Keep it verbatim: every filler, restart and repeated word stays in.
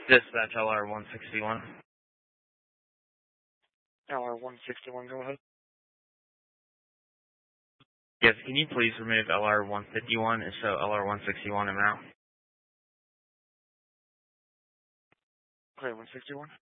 Dispatch L R one sixty-one. L R one sixty-one, go ahead. Yes, can you please remove L R one fifty-one and show L R one sixty-one and now? Okay, one sixty-one.